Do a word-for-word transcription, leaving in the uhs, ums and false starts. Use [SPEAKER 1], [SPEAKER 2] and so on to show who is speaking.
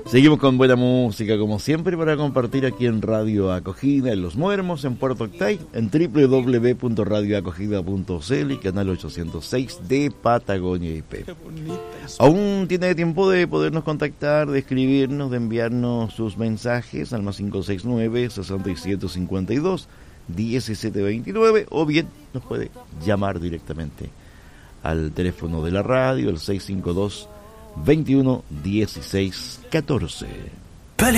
[SPEAKER 1] Seguimos con buena música, como siempre, para compartir aquí en Radio Acogida, en Los Muermos, en Puerto Octay, en doble u doble u doble u punto radio acogida punto c l y canal ochocientos seis de Patagonia I P. Aún tiene tiempo de podernos contactar, de escribirnos, de enviarnos sus mensajes al más cinco seis nueve, seis siete cinco dos, uno siete dos nueve, o bien nos puede llamar directamente al teléfono de la radio, el seis cinco dos, veintiuno, dieciséis, catorce.